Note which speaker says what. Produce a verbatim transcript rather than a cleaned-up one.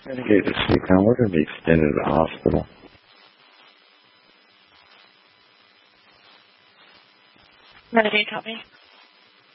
Speaker 1: Renegade to Seacon. We're going to be extended to the hospital.
Speaker 2: Renegade, help me.